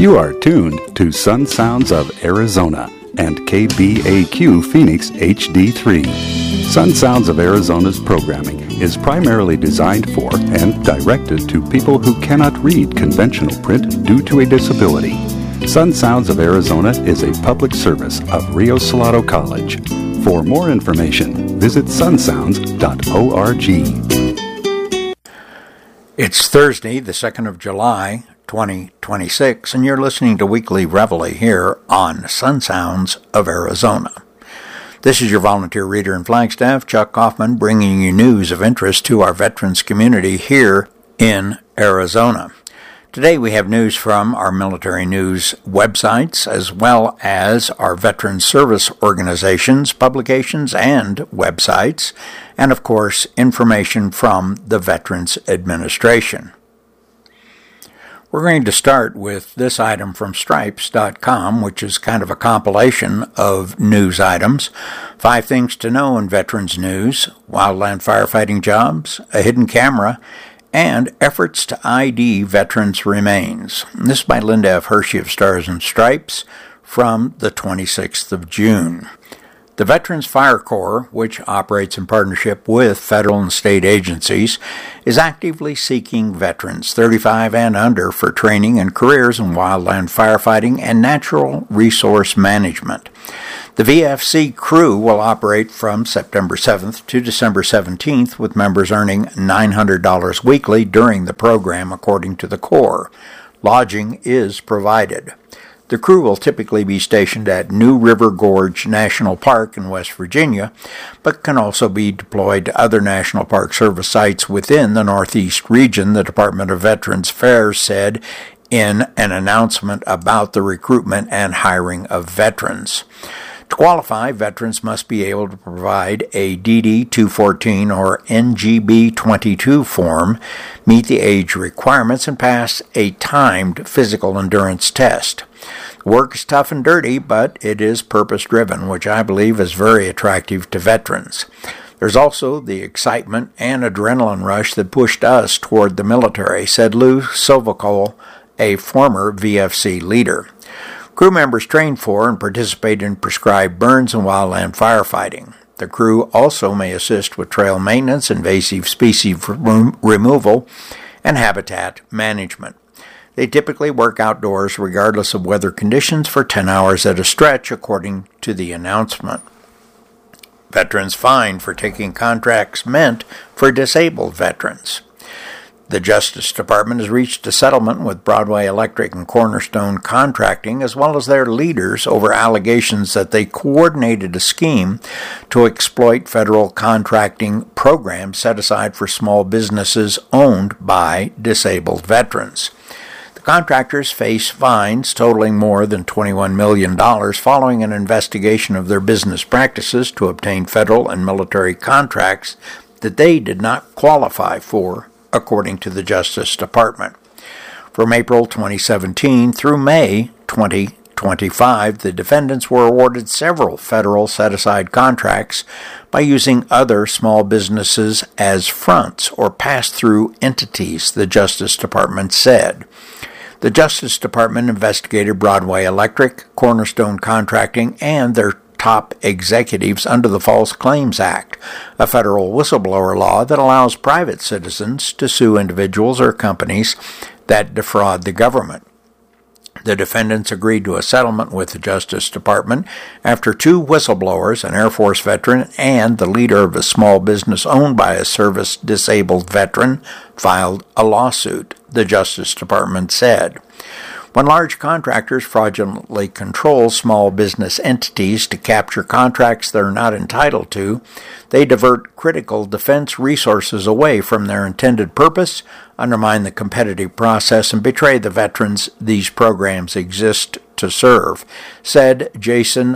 You are tuned to Sun Sounds of Arizona and KBAQ Phoenix HD3. Sun Sounds of Arizona's programming is primarily designed for and directed to people who cannot read conventional print due to a disability. Sun Sounds of Arizona is a public service of Rio Salado College. For more information, visit sunsounds.org. It's Thursday, the 2nd of July, 2026, and you're listening to Weekly Reveille here on Sun Sounds of Arizona. This is your volunteer reader in Flagstaff, Chuck Kaufman, bringing you news of interest to our veterans community here in Arizona. Today we have news from our military news websites, as well as our veteran service organizations, publications, and websites, and of course, information from the Veterans Administration. We're going to start with this item from Stripes.com, which is kind of a compilation of news items. 5 things to know in veterans news: wildland firefighting jobs, a hidden camera, and efforts to ID veterans' remains. This is by Linda F. Hershey of Stars and Stripes from the 26th of June. The Veterans Fire Corps, which operates in partnership with federal and state agencies, is actively seeking veterans 35 and under for training and careers in wildland firefighting and natural resource management. The VFC crew will operate from September 7th to December 17th, with members earning $900 weekly during the program, according to the Corps. Lodging is provided. The crew will typically be stationed at New River Gorge National Park in West Virginia, but can also be deployed to other National Park Service sites within the Northeast region, the Department of Veterans Affairs said in an announcement about the recruitment and hiring of veterans. To qualify, veterans must be able to provide a DD-214 or NGB-22 form, meet the age requirements, and pass a timed physical endurance test. Work is tough and dirty, but it is purpose-driven, which I believe is very attractive to veterans. There's also the excitement and adrenaline rush that pushed us toward the military, said Lou Silvacol, a former VFC leader. Crew members train for and participate in prescribed burns and wildland firefighting. The crew also may assist with trail maintenance, invasive species removal, and habitat management. They typically work outdoors regardless of weather conditions for 10 hours at a stretch, according to the announcement. Veterans fined for taking contracts meant for disabled veterans. The Justice Department has reached a settlement with Broadway Electric and Cornerstone Contracting, as well as their leaders, over allegations that they coordinated a scheme to exploit federal contracting programs set aside for small businesses owned by disabled veterans. The contractors face fines totaling more than $21 million following an investigation of their business practices to obtain federal and military contracts that they did not qualify for, according to the Justice Department. From April 2017 through May 2025, the defendants were awarded several federal set-aside contracts by using other small businesses as fronts or pass-through entities, the Justice Department said. The Justice Department investigated Broadway Electric, Cornerstone Contracting, and their top executives under the False Claims Act, a federal whistleblower law that allows private citizens to sue individuals or companies that defraud the government. The defendants agreed to a settlement with the Justice Department after 2 whistleblowers, an Air Force veteran and the leader of a small business owned by a service-disabled veteran, filed a lawsuit, the Justice Department said. When large contractors fraudulently control small business entities to capture contracts they're not entitled to, they divert critical defense resources away from their intended purpose, undermine the competitive process, and betray the veterans these programs exist to serve, said Jason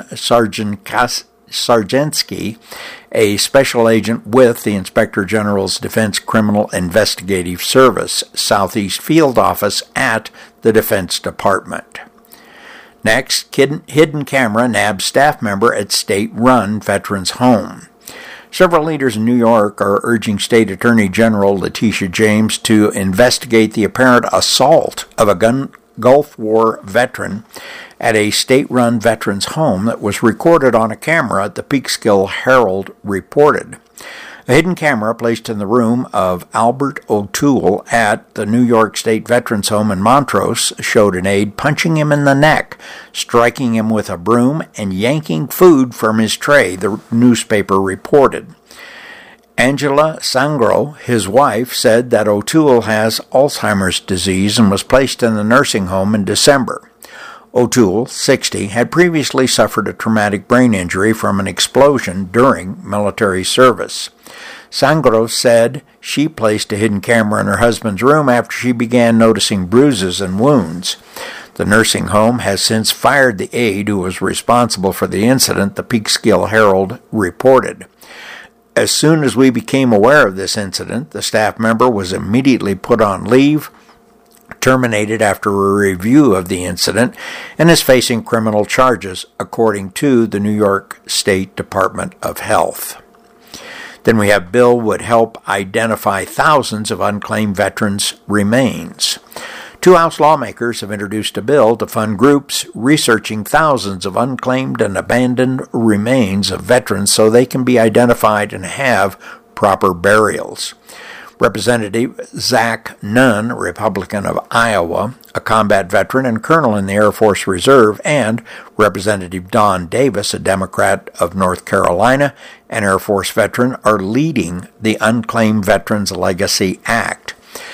Sarjensky, a special agent with the Inspector General's Defense Criminal Investigative Service Southeast Field Office at the Defense Department. Next, hidden camera nabs staff member at state-run veterans' home. Several leaders in New York are urging State Attorney General Letitia James to investigate the apparent assault of a Gulf War veteran at a state-run veterans home that was recorded on a camera, the Peekskill Herald reported. A hidden camera placed in the room of Albert O'Toole at the New York State Veterans Home in Montrose showed an aide punching him in the neck, striking him with a broom, and yanking food from his tray, the newspaper reported. Angela Sangro, his wife, said that O'Toole has Alzheimer's disease and was placed in the nursing home in December. O'Toole, 60, had previously suffered a traumatic brain injury from an explosion during military service. Sangro said she placed a hidden camera in her husband's room after she began noticing bruises and wounds. The nursing home has since fired the aide who was responsible for the incident, the Peekskill Herald reported. As soon as we became aware of this incident, the staff member was immediately put on leave, terminated after a review of the incident, and is facing criminal charges, according to the New York State Department of Health. Then we have bill would help identify thousands of unclaimed veterans' remains. Two House lawmakers have introduced a bill to fund groups researching thousands of unclaimed and abandoned remains of veterans so they can be identified and have proper burials. Representative Zach Nunn, Republican of Iowa, a combat veteran and colonel in the Air Force Reserve, and Representative Don Davis, a Democrat of North Carolina, an Air Force veteran, are leading the Unclaimed Veterans Legacy Act.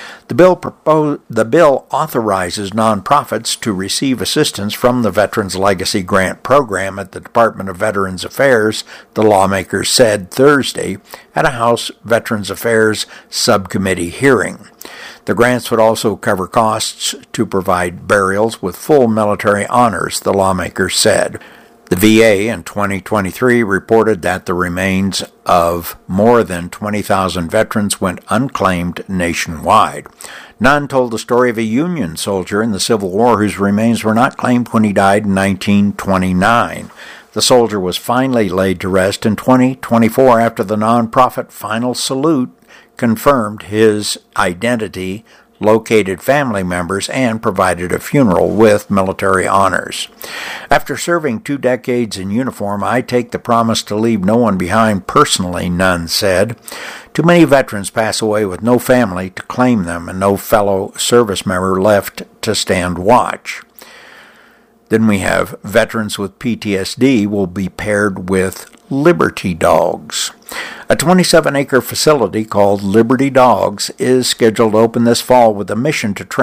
The bill authorizes nonprofits to receive assistance from the Veterans Legacy Grant Program at the Department of Veterans Affairs, the lawmakers said Thursday at a House Veterans Affairs subcommittee hearing. The grants would also cover costs to provide burials with full military honors, the lawmakers said. The VA in 2023 reported that the remains of more than 20,000 veterans went unclaimed nationwide. Nunn told the story of a Union soldier in the Civil War whose remains were not claimed when he died in 1929. The soldier was finally laid to rest in 2024 after the nonprofit Final Salute confirmed his identity, located family members, and provided a funeral with military honors. After serving 2 decades in uniform, I take the promise to leave no one behind personally, Nunn said. Too many veterans pass away with no family to claim them and no fellow service member left to stand watch. Then we have veterans with PTSD will be paired with Liberty Dogs. A 27-acre facility called Liberty Dogs is scheduled to open this fall with a mission to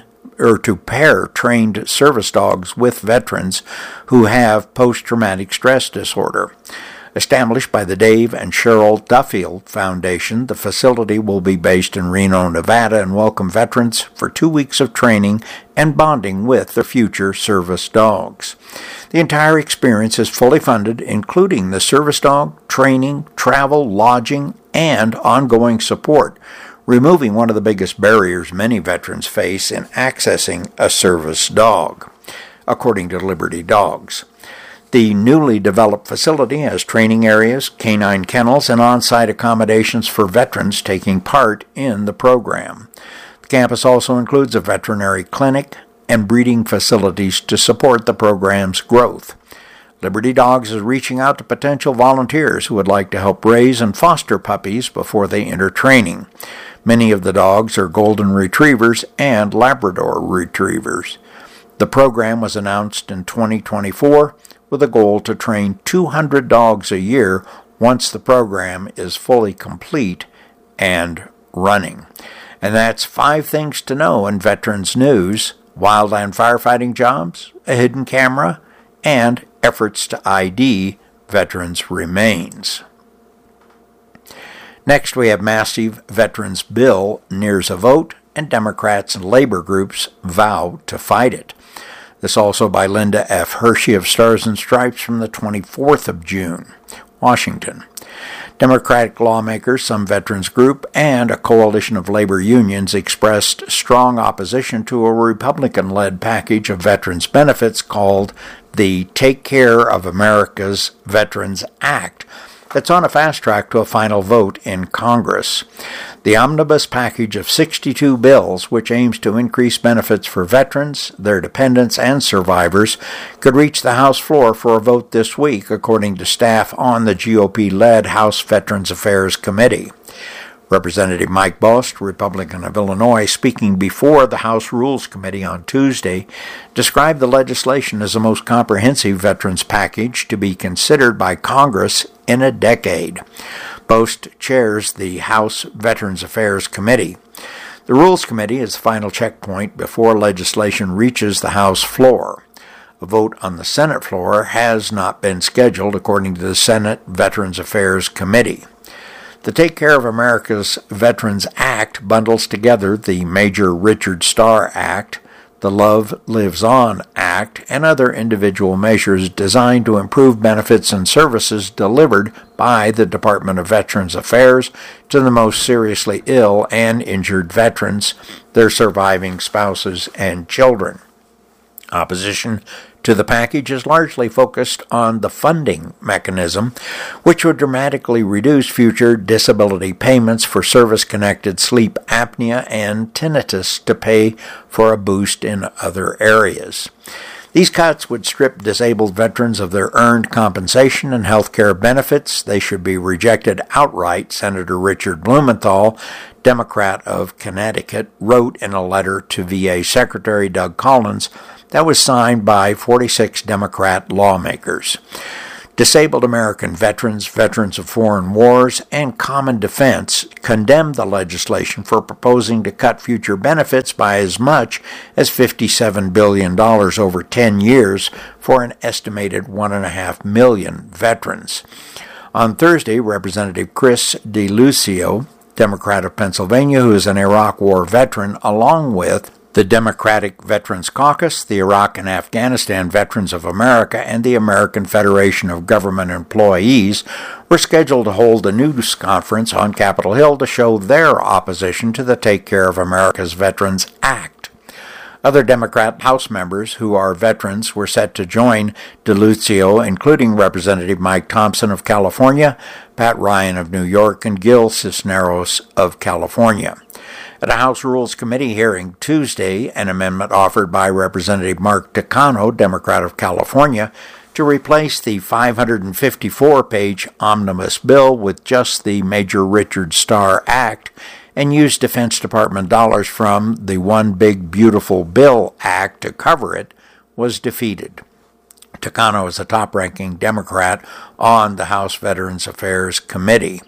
pair trained service dogs with veterans who have post-traumatic stress disorder. Established by the Dave and Cheryl Duffield Foundation, the facility will be based in Reno, Nevada, and welcome veterans for 2 weeks of training and bonding with their future service dogs. The entire experience is fully funded, including the service dog, training, travel, lodging, and ongoing support, removing one of the biggest barriers many veterans face in accessing a service dog, according to Liberty Dogs. The newly developed facility has training areas, canine kennels, and on-site accommodations for veterans taking part in the program. The campus also includes a veterinary clinic and breeding facilities to support the program's growth. Liberty Dogs is reaching out to potential volunteers who would like to help raise and foster puppies before they enter training. Many of the dogs are Golden Retrievers and Labrador Retrievers. The program was announced in 2024 with a goal to train 200 dogs a year once the program is fully complete and running. And that's 5 things to know in Veterans News: wildland firefighting jobs, a hidden camera, and efforts to ID veterans' remains. Next, we have massive veterans bill nears a vote, and Democrats and labor groups vow to fight it. This also by Linda F. Hershey of Stars and Stripes from the 24th of June, Washington. Democratic lawmakers, some veterans group, and a coalition of labor unions expressed strong opposition to a Republican-led package of veterans benefits called the Take Care of America's Veterans Act, that's on a fast track to a final vote in Congress. The omnibus package of 62 bills, which aims to increase benefits for veterans, their dependents, and survivors, could reach the House floor for a vote this week, according to staff on the GOP-led House Veterans Affairs Committee. Representative Mike Bost, Republican of Illinois, speaking before the House Rules Committee on Tuesday, described the legislation as the most comprehensive veterans package to be considered by Congress in a decade. Bost chairs the House Veterans Affairs Committee. The Rules Committee is the final checkpoint before legislation reaches the House floor. A vote on the Senate floor has not been scheduled, according to the Senate Veterans Affairs Committee. The Take Care of America's Veterans Act bundles together the Major Richard Starr Act, the Love Lives On Act, and other individual measures designed to improve benefits and services delivered by the Department of Veterans Affairs to the most seriously ill and injured veterans, their surviving spouses, and children. Opposition to the package is largely focused on the funding mechanism, which would dramatically reduce future disability payments for service-connected sleep apnea and tinnitus to pay for a boost in other areas. These cuts would strip disabled veterans of their earned compensation and health care benefits. They should be rejected outright, Senator Richard Blumenthal, Democrat of Connecticut, wrote in a letter to VA Secretary Doug Collins that was signed by 46 Democrat lawmakers. Disabled American veterans, veterans of foreign wars, and Common Defense condemned the legislation for proposing to cut future benefits by as much as $57 billion over 10 years for an estimated 1.5 million veterans. On Thursday, Representative Chris DeLucio, Democrat of Pennsylvania, who is an Iraq War veteran, along with the Democratic Veterans Caucus, the Iraq and Afghanistan Veterans of America, and the American Federation of Government Employees were scheduled to hold a news conference on Capitol Hill to show their opposition to the Take Care of America's Veterans Act. Other Democrat House members who are veterans were set to join DeLucio, including Representative Mike Thompson of California, Pat Ryan of New York, and Gil Cisneros of California. At a House Rules Committee hearing Tuesday, an amendment offered by Representative Mark Takano, Democrat of California, to replace the 554-page omnibus bill with just the Major Richard Starr Act and use Defense Department dollars from the One Big Beautiful Bill Act to cover it, was defeated. Takano is a top-ranking Democrat on the House Veterans Affairs Committee.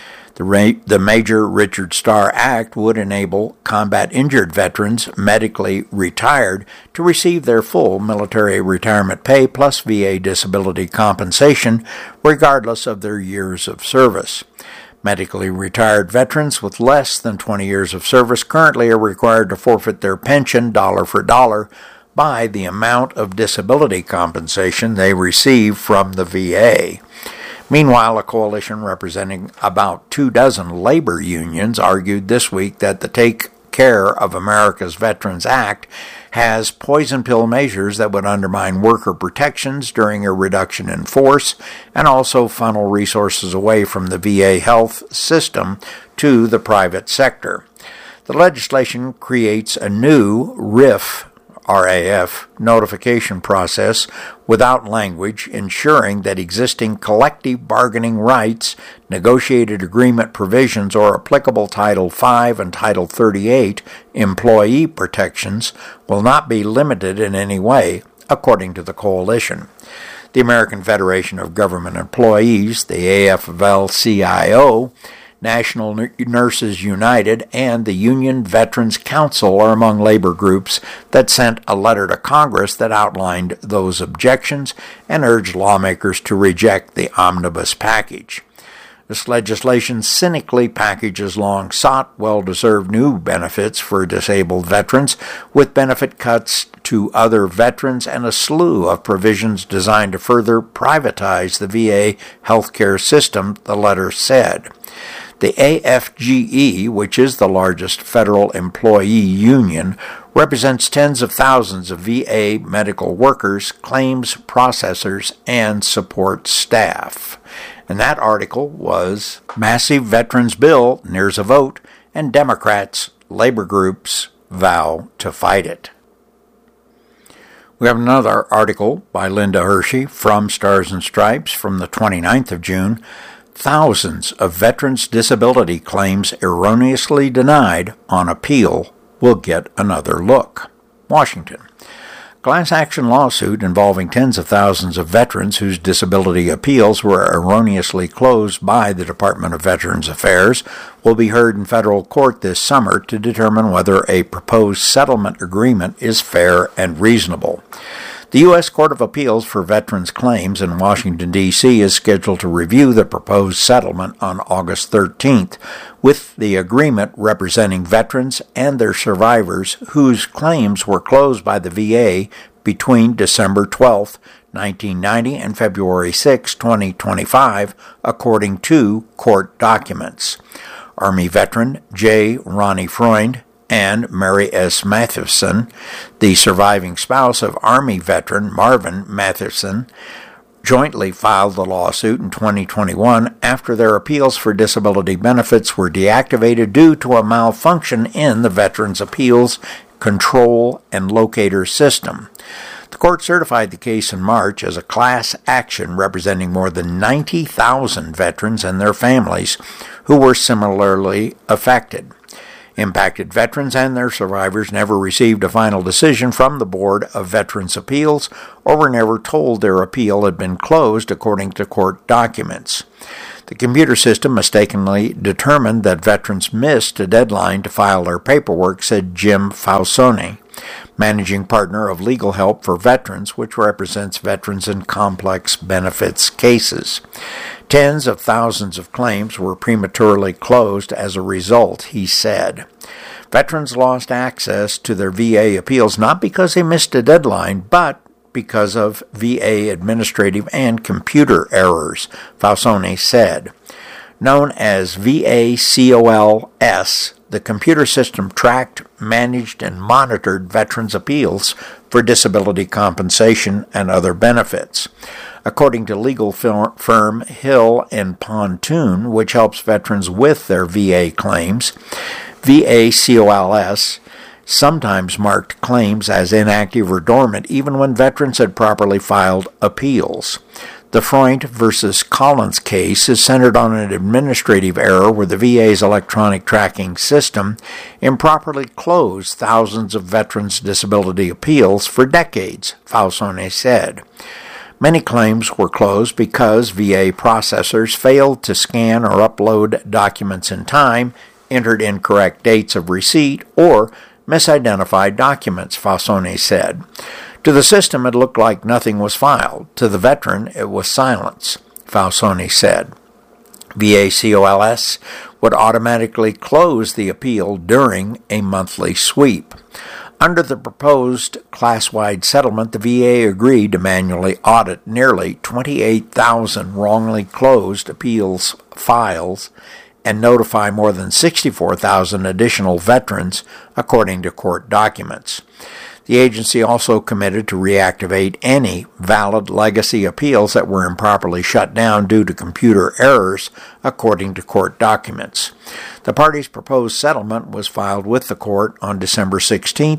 The Major Richard Starr Act would enable combat-injured veterans medically retired to receive their full military retirement pay plus VA disability compensation, regardless of their years of service. Medically retired veterans with less than 20 years of service currently are required to forfeit their pension dollar for dollar by the amount of disability compensation they receive from the VA. Meanwhile, a coalition representing about 24 labor unions argued this week that the Take Care of America's Veterans Act has poison pill measures that would undermine worker protections during a reduction in force and also funnel resources away from the VA health system to the private sector. The legislation creates a new RAF notification process without language, ensuring that existing collective bargaining rights, negotiated agreement provisions, or applicable Title V and Title 38 employee protections will not be limited in any way, according to the coalition. The American Federation of Government Employees, the AFL-CIO, National Nurses United, and the Union Veterans Council are among labor groups that sent a letter to Congress that outlined those objections and urged lawmakers to reject the omnibus package. This legislation cynically packages long-sought, well-deserved new benefits for disabled veterans with benefit cuts to other veterans and a slew of provisions designed to further privatize the VA healthcare system, the letter said. The AFGE, which is the largest federal employee union, represents tens of thousands of VA medical workers, claims processors, and support staff. And that article was Massive Veterans Bill Nears a Vote, and Democrats, labor groups vow to fight it. We have another article by Linda Hershey from Stars and Stripes from the 29th of June. Thousands of veterans' disability claims erroneously denied on appeal will get another look. Washington. Class action lawsuit involving tens of thousands of veterans whose disability appeals were erroneously closed by the Department of Veterans Affairs will be heard in federal court this summer to determine whether a proposed settlement agreement is fair and reasonable. The U.S. Court of Appeals for Veterans Claims in Washington, D.C. is scheduled to review the proposed settlement on August 13th, with the agreement representing veterans and their survivors whose claims were closed by the VA between December 12, 1990 and February 6, 2025, according to court documents. Army veteran J. Ronnie Freund and Mary S. Mathewson, the surviving spouse of Army veteran Marvin Mathewson, jointly filed the lawsuit in 2021 after their appeals for disability benefits were deactivated due to a malfunction in the Veterans Appeals Control and Locator system. The court certified the case in March as a class action representing more than 90,000 veterans and their families who were similarly affected. Impacted veterans and their survivors never received a final decision from the Board of Veterans' Appeals or were never told their appeal had been closed, according to court documents. The computer system mistakenly determined that veterans missed a deadline to file their paperwork, said Jim Falsone, managing partner of Legal Help for Veterans, which represents veterans in complex benefits cases. Tens of thousands of claims were prematurely closed as a result, he said. Veterans lost access to their VA appeals not because they missed a deadline, but because of VA administrative and computer errors, Falsone said. Known as VACOLS, the computer system tracked, managed, and monitored veterans' appeals for disability compensation and other benefits. According to legal firm Hill and Pontoon, which helps veterans with their VA claims, VACOLS sometimes marked claims as inactive or dormant even when veterans had properly filed appeals. The Freund versus Collins case is centered on an administrative error where the VA's electronic tracking system improperly closed thousands of veterans' disability appeals for decades, Falsone said. Many claims were closed because VA processors failed to scan or upload documents in time, entered incorrect dates of receipt, or misidentified documents, Falsone said. To the system, it looked like nothing was filed. To the veteran, it was silence, Falsone said. VACOLS would automatically close the appeal during a monthly sweep. Under the proposed class-wide settlement, the VA agreed to manually audit nearly 28,000 wrongly closed appeals files and notify more than 64,000 additional veterans, according to court documents. The agency also committed to reactivate any valid legacy appeals that were improperly shut down due to computer errors, according to court documents. The parties' proposed settlement was filed with the court on December 16,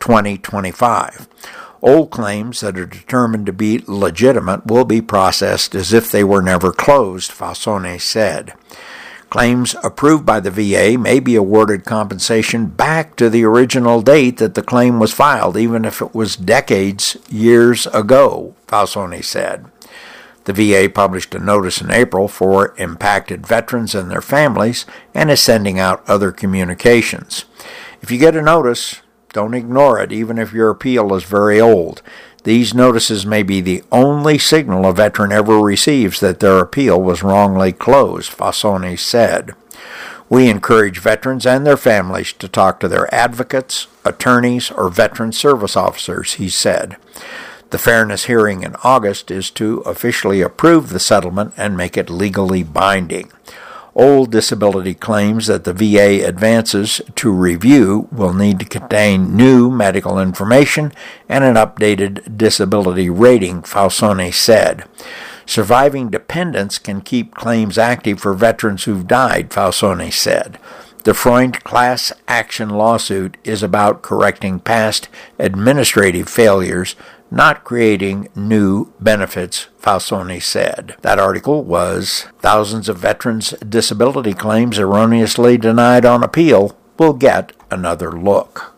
2025. Old claims that are determined to be legitimate will be processed as if they were never closed, Falsone said. Claims approved by the VA may be awarded compensation back to the original date that the claim was filed, even if it was years ago, Falsone said. The VA published a notice in April for impacted veterans and their families and is sending out other communications. If you get a notice, don't ignore it, even if your appeal is very old. These notices may be the only signal a veteran ever receives that their appeal was wrongly closed, Falsone said. We encourage veterans and their families to talk to their advocates, attorneys, or veteran service officers, he said. The fairness hearing in August is to officially approve the settlement and make it legally binding. Old disability claims that the VA advances to review will need to contain new medical information and an updated disability rating, Falsone said. Surviving dependents can keep claims active for veterans who've died, Falsone said. The Freund class action lawsuit is about correcting past administrative failures, not creating new benefits, Falsone said. That article was Thousands of Veterans' Disability Claims Erroneously Denied on Appeal Will Get Another Look.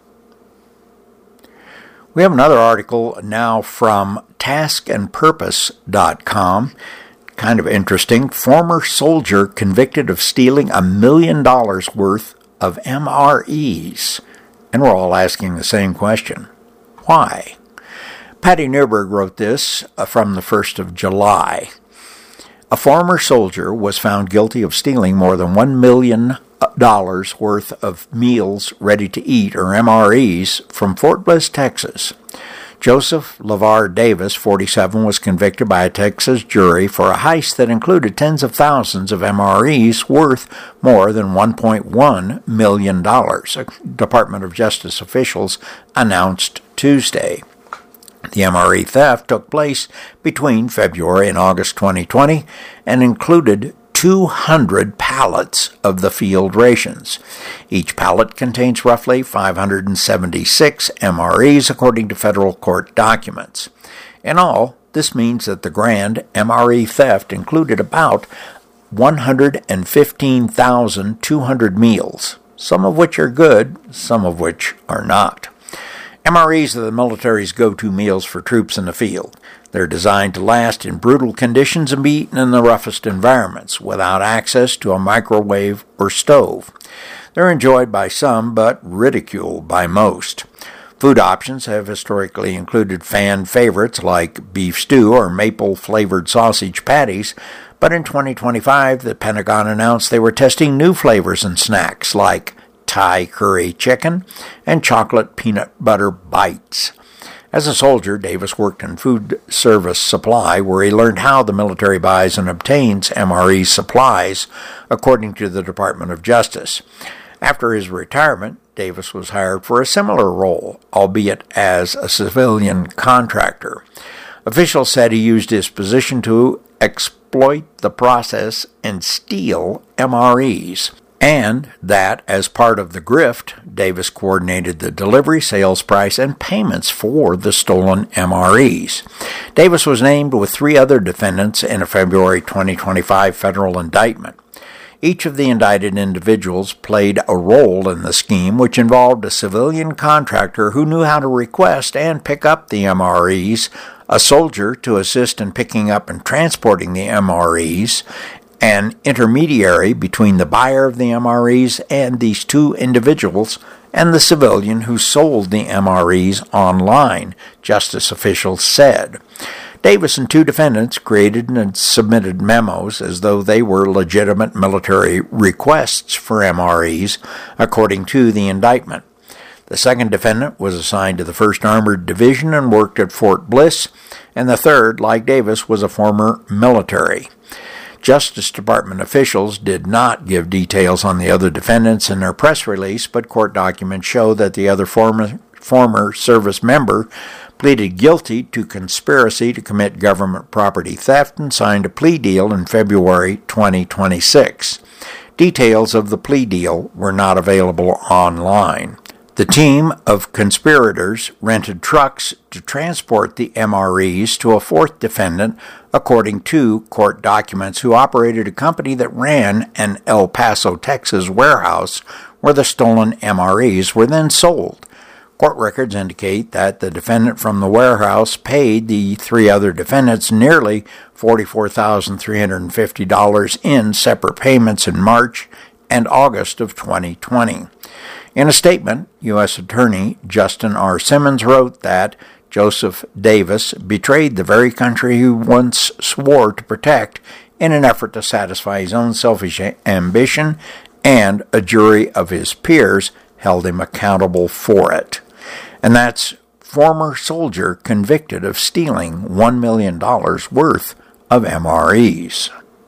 We have another article now from taskandpurpose.com. Kind of interesting. Former soldier convicted of stealing $1 million worth of MREs. And we're all asking the same question. Why? Patty Newberg wrote this from the 1st of July. A former soldier was found guilty of stealing more than $1 million worth of meals ready to eat, or MREs, from Fort Bliss, Texas. Joseph LeVar Davis, 47, was convicted by a Texas jury for a heist that included tens of thousands of MREs worth more than $1.1 million, Department of Justice officials announced Tuesday. The MRE theft took place between February and August 2020 and included 200 pallets of the field rations. Each pallet contains roughly 576 MREs, according to federal court documents. In all, this means that the grand MRE theft included about 115,200 meals, some of which are good, some of which are not. MREs are the military's go-to meals for troops in the field. They're designed to last in brutal conditions and be eaten in the roughest environments, without access to a microwave or stove. They're enjoyed by some, but ridiculed by most. Food options have historically included fan favorites like beef stew or maple-flavored sausage patties, but in 2025, the Pentagon announced they were testing new flavors and snacks like Thai curry chicken and chocolate peanut butter bites. As a soldier, Davis worked in food service supply, where he learned how the military buys and obtains MRE supplies, according to the Department of Justice. After his retirement, Davis was hired for a similar role, albeit as a civilian contractor. Officials said he used his position to exploit the process and steal MREs, and that, as part of the grift, Davis coordinated the delivery, sales price, and payments for the stolen MREs. Davis was named with 3 other defendants in a February 2025 federal indictment. Each of the indicted individuals played a role in the scheme, which involved a civilian contractor who knew how to request and pick up the MREs, a soldier to assist in picking up and transporting the MREs, an intermediary between the buyer of the MREs and these 2 individuals, and the civilian who sold the MREs online, justice officials said. Davis and 2 defendants created and submitted memos as though they were legitimate military requests for MREs, according to the indictment. The second defendant was assigned to the 1st Armored Division and worked at Fort Bliss, and the third, like Davis, was a former military. Justice Department officials did not give details on the other defendants in their press release, but court documents show that the other former service member pleaded guilty to conspiracy to commit government property theft and signed a plea deal in February 2026. Details of the plea deal were not available online. The team of conspirators rented trucks to transport the MREs to a 4th defendant, according to court documents, who operated a company that ran an El Paso, Texas warehouse where the stolen MREs were then sold. Court records indicate that the defendant from the warehouse paid the 3 other defendants nearly $44,350 in separate payments in March and August of 2020. In a statement, U.S. Attorney Justin R. Simmons wrote that Joseph Davis betrayed the very country he once swore to protect in an effort to satisfy his own selfish ambition, and a jury of his peers held him accountable for it. And that's former soldier convicted of stealing $1 million worth of MREs.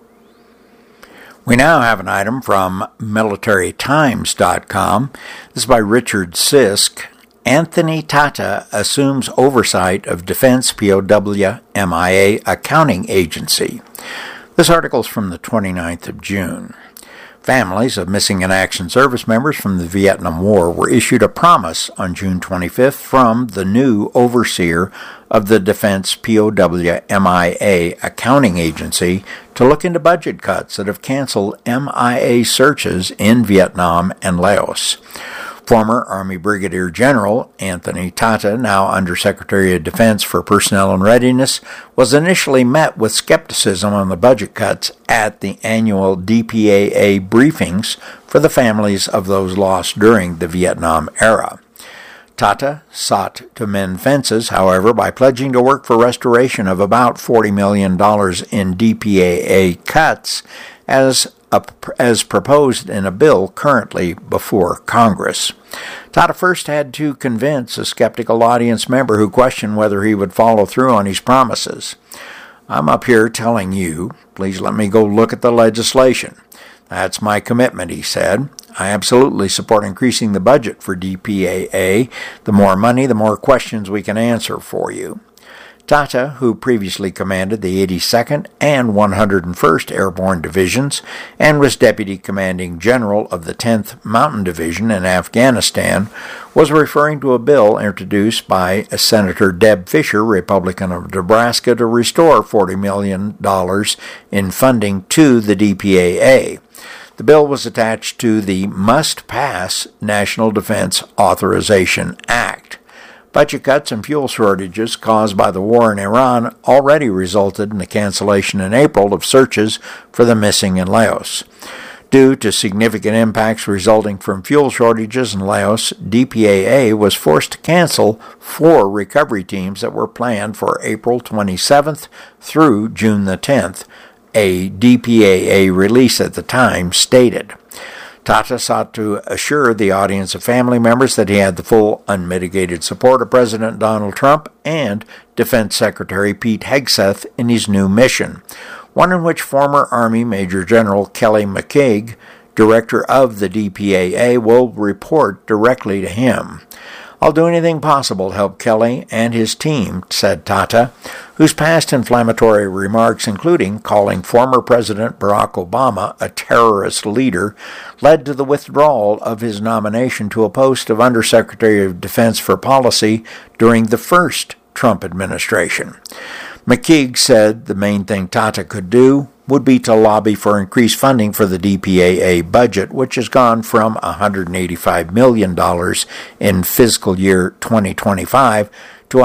We now have an item from militarytimes.com. This is by Richard Sisk. Anthony Tata assumes oversight of Defense POW MIA Accounting Agency. This article is from the 29th of June. Families of missing in action service members from the Vietnam War were issued a promise on June 25th from the new overseer of the Defense POW MIA Accounting Agency to look into budget cuts that have canceled MIA searches in Vietnam and Laos. Former Army Brigadier General Anthony Tata, now Undersecretary of Defense for Personnel and Readiness, was initially met with skepticism on the budget cuts at the annual DPAA briefings for the families of those lost during the Vietnam era. Tata sought to mend fences, however, by pledging to work for restoration of about $40 million in DPAA cuts as proposed in a bill currently before Congress. Tata first had to convince a skeptical audience member who questioned whether he would follow through on his promises. "I'm up here telling you, please let me go look at the legislation. That's my commitment," he said. "I absolutely support increasing the budget for DPAA. The more money, the more questions we can answer for you." Tata, who previously commanded the 82nd and 101st Airborne Divisions and was Deputy Commanding General of the 10th Mountain Division in Afghanistan, was referring to a bill introduced by Senator Deb Fischer, Republican of Nebraska, to restore $40 million in funding to the DPAA. The bill was attached to the must-pass National Defense Authorization Act. Budget cuts and fuel shortages caused by the war in Iran already resulted in the cancellation in April of searches for the missing in Laos. Due to significant impacts resulting from fuel shortages in Laos, DPAA was forced to cancel 4 recovery teams that were planned for April 27th through June the 10th, a DPAA release at the time stated. Tata sought to assure the audience of family members that he had the full, unmitigated support of President Donald Trump and Defense Secretary Pete Hegseth in his new mission, one in which former Army Major General Kelly McKeague, director of the DPAA, will report directly to him. "I'll do anything possible to help Kelly and his team," said Tata, whose past inflammatory remarks, including calling former President Barack Obama a terrorist leader, led to the withdrawal of his nomination to a post of Undersecretary of Defense for Policy during the first Trump administration. McKeague said the main thing Tata could do would be to lobby for increased funding for the DPAA budget, which has gone from $185 million in fiscal year 2025 to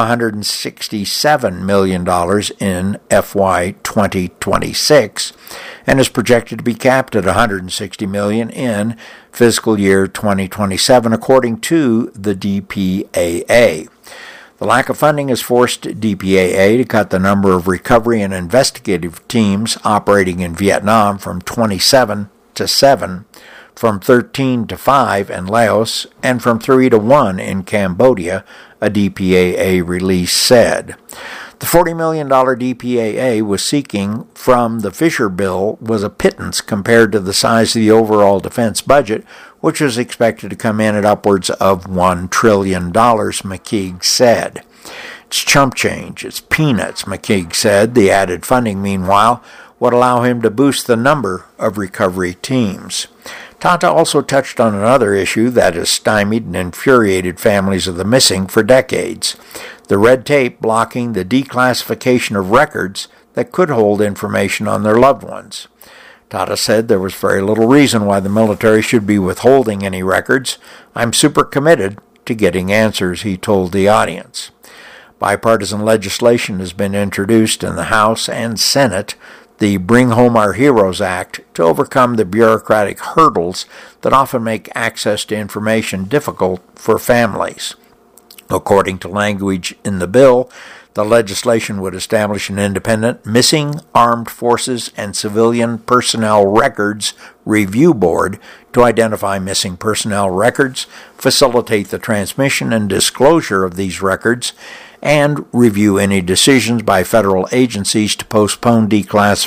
$167 million in FY 2026, and is projected to be capped at $160 million in fiscal year 2027, according to the DPAA. The lack of funding has forced DPAA to cut the number of recovery and investigative teams operating in Vietnam from 27 to 7, from 13 to 5 in Laos, and from 3 to 1 in Cambodia, a DPAA release said. The $40 million DPAA was seeking from the Fisher bill was a pittance compared to the size of the overall defense budget, which was expected to come in at upwards of $1 trillion, McKeague said. "It's chump change, it's peanuts," McKeague said. The added funding, meanwhile, would allow him to boost the number of recovery teams. Tata also touched on another issue that has stymied and infuriated families of the missing for decades: the red tape blocking the declassification of records that could hold information on their loved ones. Tata said there was very little reason why the military should be withholding any records. "I'm super committed to getting answers," he told the audience. Bipartisan legislation has been introduced in the House and Senate, the Bring Home Our Heroes Act, to overcome the bureaucratic hurdles that often make access to information difficult for families. According to language in the bill, the legislation would establish an independent Missing Armed Forces and Civilian Personnel Records Review Board to identify missing personnel records, facilitate the transmission and disclosure of these records, and review any decisions by federal agencies to postpone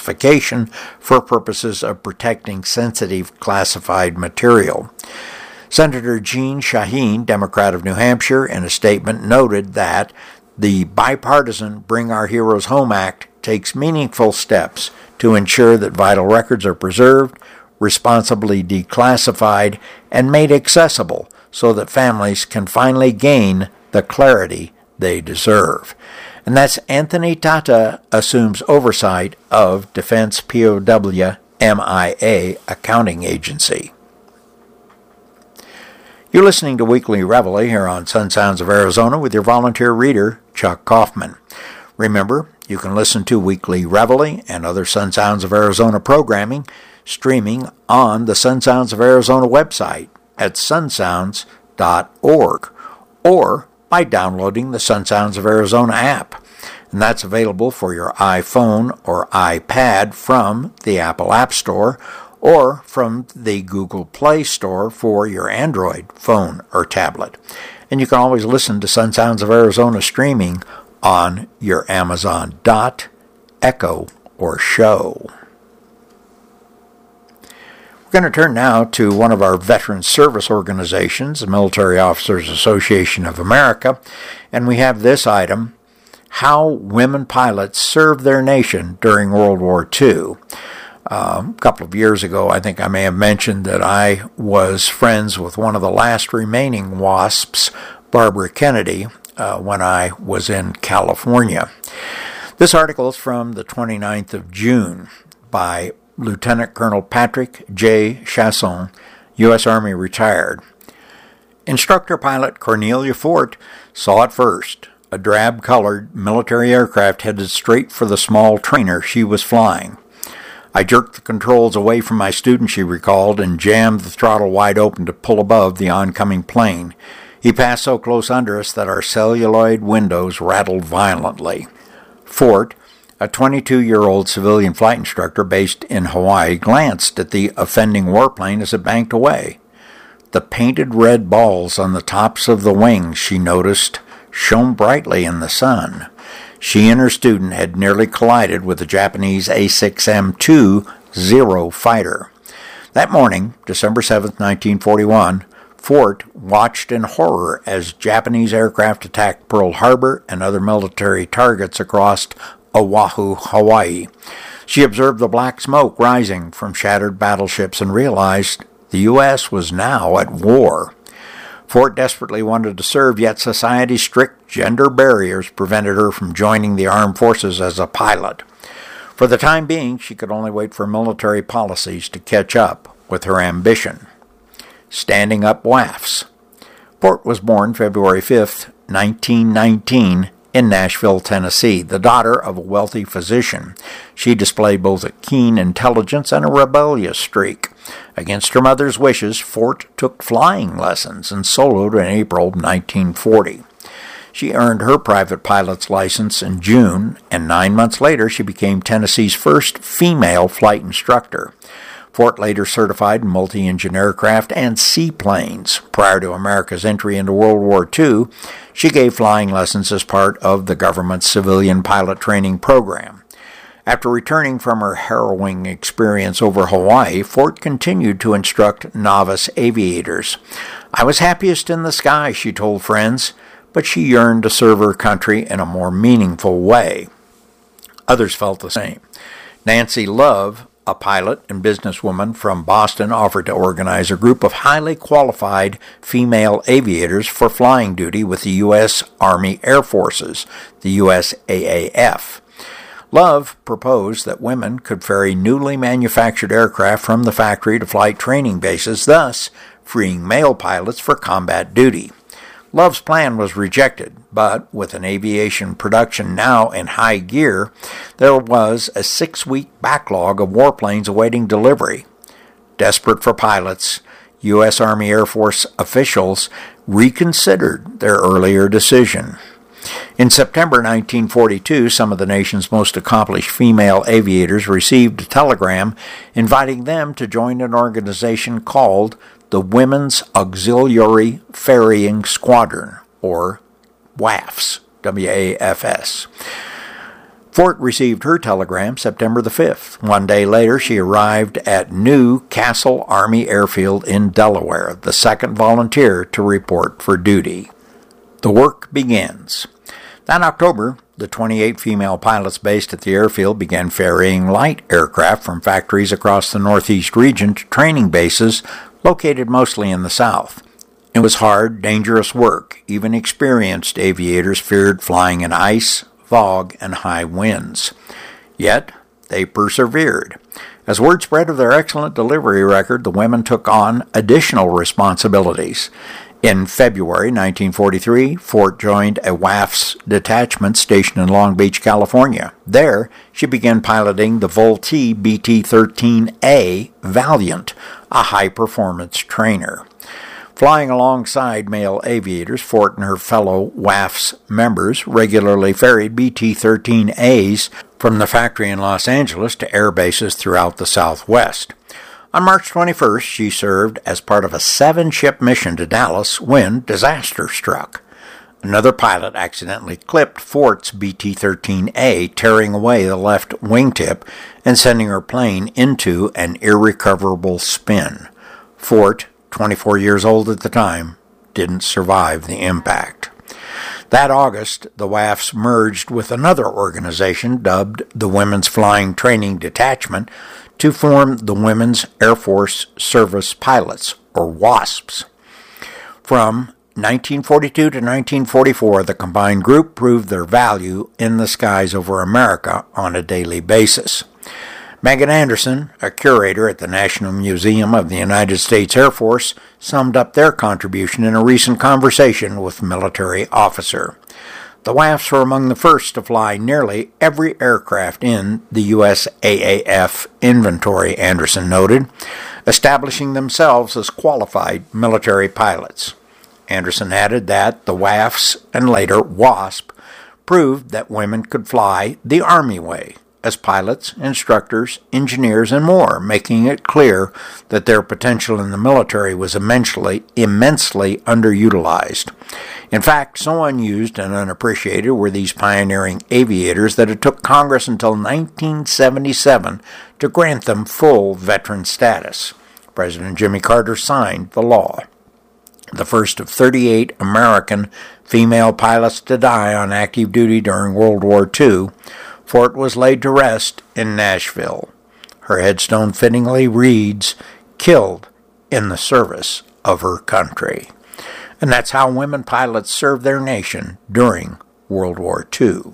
declassification for purposes of protecting sensitive classified material. Senator Jeanne Shaheen, Democrat of New Hampshire, in a statement noted that the bipartisan Bring Our Heroes Home Act takes meaningful steps to ensure that vital records are preserved, responsibly declassified, and made accessible so that families can finally gain the clarity they deserve. And that's Anthony Tata assumes oversight of Defense POW MIA Accounting Agency. You're listening to Weekly Reveille here on Sun Sounds of Arizona with your volunteer reader, Chuck Kaufman. Remember, you can listen to Weekly Reveille and other Sun Sounds of Arizona programming streaming on the Sun Sounds of Arizona website at sunsounds.org or by downloading the Sun Sounds of Arizona app. And that's available for your iPhone or iPad from the Apple App Store or from the Google Play Store for your Android phone or tablet. And you can always listen to Sun Sounds of Arizona streaming on your Amazon Dot, Echo, or Show. We're going to turn now to one of our veteran service organizations, the Military Officers Association of America, and we have this item: How Women Pilots Served Their Nation During World War II. A couple of years ago, I think I may have mentioned that I was friends with one of the last remaining WASPs, Barbara Kennedy, when I was in California. This article is from the 29th of June by Lieutenant Colonel Patrick J. Chasson, U.S. Army retired. Instructor pilot Cornelia Fort saw it first. A drab-colored military aircraft headed straight for the small trainer she was flying. I jerked the controls away from my student, she recalled, and jammed the throttle wide open to pull above the oncoming plane. He passed so close under us that our celluloid windows rattled violently. Fort, a 22-year-old civilian flight instructor based in Hawaii, glanced at the offending warplane as it banked away. The painted red balls on the tops of the wings, she noticed, shone brightly in the sun. She and her student had nearly collided with the Japanese A6M-2 Zero fighter. That morning, December 7, 1941, Fort watched in horror as Japanese aircraft attacked Pearl Harbor and other military targets across Oahu, Hawaii. She observed the black smoke rising from shattered battleships and realized the U.S. was now at war. Fort desperately wanted to serve, yet society's strict gender barriers prevented her from joining the armed forces as a pilot. For the time being, she could only wait for military policies to catch up with her ambition. Standing up WAFs. Fort was born February 5, 1919, in Nashville, Tennessee, the daughter of a wealthy physician. She displayed both a keen intelligence and a rebellious streak. Against her mother's wishes, Fort took flying lessons and soloed in April 1940. She earned her private pilot's license in June, and 9 months later she became Tennessee's first female flight instructor. Fort later certified in multi-engine aircraft and seaplanes. Prior to America's entry into World War II, she gave flying lessons as part of the government's civilian pilot training program. After returning from her harrowing experience over Hawaii, Fort continued to instruct novice aviators. "I was happiest in the sky," she told friends, but she yearned to serve her country in a more meaningful way. Others felt the same. Nancy Love, a pilot and businesswoman from Boston, offered to organize a group of highly qualified female aviators for flying duty with the U.S. Army Air Forces, the USAAF. Love proposed that women could ferry newly manufactured aircraft from the factory to flight training bases, thus freeing male pilots for combat duty. Love's plan was rejected, but with an aviation production now in high gear, there was a 6-week backlog of warplanes awaiting delivery. Desperate for pilots, U.S. Army Air Force officials reconsidered their earlier decision. In September 1942, some of the nation's most accomplished female aviators received a telegram inviting them to join an organization called the Women's Auxiliary Ferrying Squadron, or WAFs, W-A-F-S. Fort received her telegram September the 5th. One day later, she arrived at New Castle Army Airfield in Delaware, the second volunteer to report for duty. The work begins. That October, the 28 female pilots based at the airfield began ferrying light aircraft from factories across the Northeast region to training bases located mostly in the South. It was hard, dangerous work. Even experienced aviators feared flying in ice, fog, and high winds. Yet, they persevered. As word spread of their excellent delivery record, the women took on additional responsibilities. In February 1943, Fort joined a WAF's detachment stationed in Long Beach, California. There, she began piloting the Vultee BT-13A Valiant, a high-performance trainer. Flying alongside male aviators, Fort and her fellow WAF's members regularly ferried BT-13As from the factory in Los Angeles to air bases throughout the Southwest. On March 21st, she served as part of a 7-ship mission to Dallas when disaster struck. Another pilot accidentally clipped Fort's BT-13A, tearing away the left wingtip and sending her plane into an irrecoverable spin. Fort, 24 years old at the time, didn't survive the impact. That August, the WAFs merged with another organization dubbed the Women's Flying Training Detachment to form the Women's Air Force Service Pilots, or WASPs. From 1942 to 1944, the combined group proved their value in the skies over America on a daily basis. Megan Anderson, a curator at the National Museum of the United States Air Force, summed up their contribution in a recent conversation with a military officer. The WAFs were among the first to fly nearly every aircraft in the USAAF inventory, Anderson noted, establishing themselves as qualified military pilots. Anderson added that the WAFs, and later WASP, proved that women could fly the Army way, as pilots, instructors, engineers, and more, making it clear that their potential in the military was immensely underutilized. In fact, so unused and unappreciated were these pioneering aviators that it took Congress until 1977 to grant them full veteran status. President Jimmy Carter signed the law. The first of 38 American female pilots to die on active duty during World War II, Fort was laid to rest in Nashville. Her headstone fittingly reads, "Killed in the service of her country." And that's how women pilots served their nation during World War II.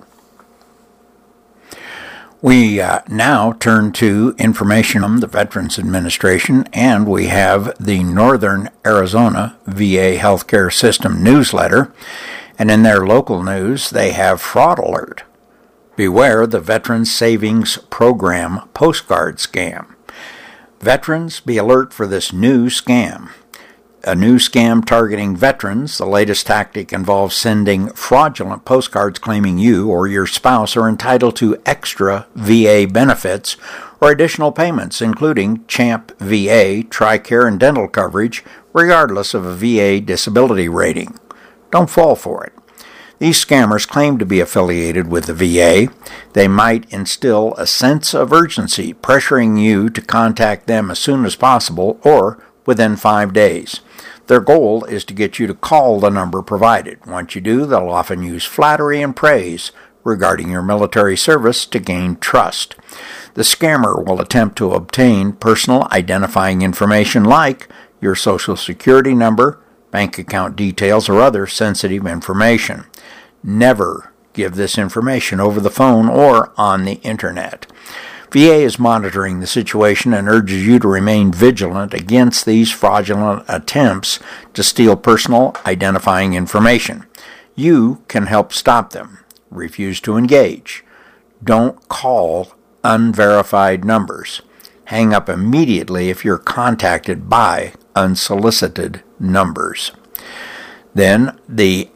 We now turn to information from the Veterans Administration, and we have the Northern Arizona VA Healthcare System newsletter. And in their local news, they have fraud alert. Beware the Veterans Savings Program postcard scam. Veterans, be alert for this new scam. A new scam targeting veterans. The latest tactic involves sending fraudulent postcards claiming you or your spouse are entitled to extra VA benefits or additional payments, including CHAMP VA, TRICARE, and dental coverage, regardless of a VA disability rating. Don't fall for it. These scammers claim to be affiliated with the VA. They might instill a sense of urgency, pressuring you to contact them as soon as possible or within 5 days. Their goal is to get you to call the number provided. Once you do, they'll often use flattery and praise regarding your military service to gain trust. The scammer will attempt to obtain personal identifying information like your Social Security number, bank account details, or other sensitive information. Never give this information over the phone or on the Internet. VA is monitoring the situation and urges you to remain vigilant against these fraudulent attempts to steal personal identifying information. You can help stop them. Refuse to engage. Don't call unverified numbers. Hang up immediately if you're contacted by unsolicited numbers. Then the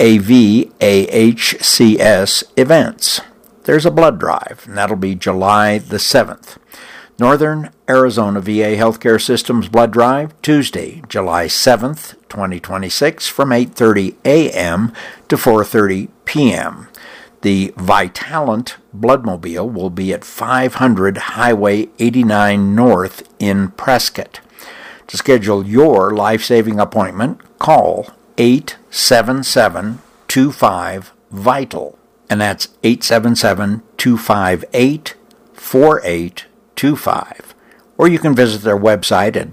NAVAHCS events. There's a blood drive, and that'll be July the 7th. Northern Arizona VA Healthcare System's blood drive, Tuesday, July 7th, 2026, from 8:30 a.m. to 4:30 p.m. The Vitalant Bloodmobile will be at 500 Highway 89 North in Prescott. To schedule your life-saving appointment, call 877-25-VITAL, and that's 877-258-4825. Or you can visit their website at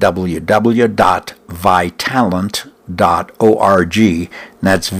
www.vitalant.org, and that's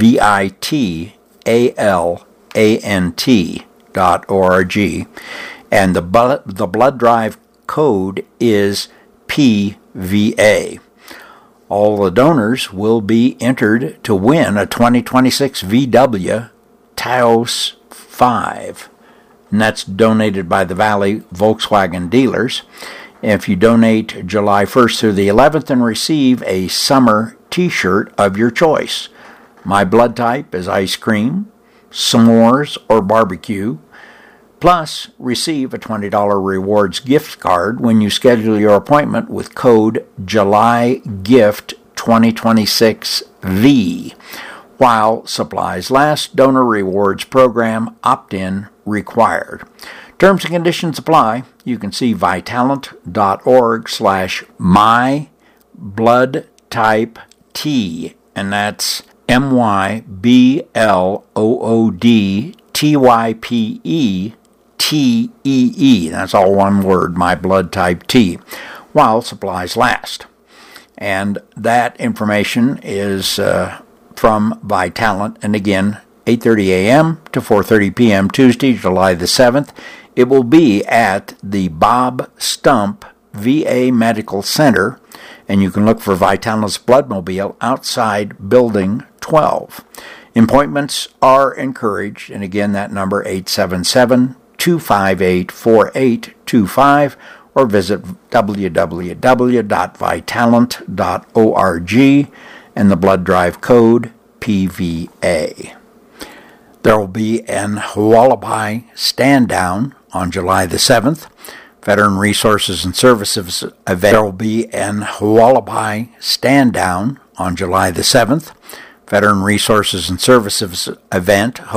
VITALANT.org, and the blood drive code is PVA. All the donors will be entered to win a 2026 VW Taos 5, and that's donated by the Valley Volkswagen dealers. If you donate July 1st through the 11th and receive a summer t-shirt of your choice. My blood type is ice cream, s'mores, or barbecue. Plus, receive a $20 rewards gift card when you schedule your appointment with code JULYGIFT2026V. While supplies last, donor rewards program opt-in required. Terms and conditions apply. You can see vitalant.org/mybloodtypet, and that's MYBLOODTYPETEE. That's all one word, my blood type T, while supplies last. And that information is from Vitalant, and again, 8:30 a.m. to 4:30 p.m. Tuesday, July the 7th. It will be at the Bob Stump VA Medical Center, and you can look for Vitalant's Bloodmobile outside Building 12. Appointments are encouraged, and again, that number 877-258-4825, or visit www.vitalant.org, and the blood drive code PVA. There will be an Hualapai stand down on July the 7th. Veteran Resources and Services event. There will be an Hualapai stand down on July the 7th. Veteran Resources and Services event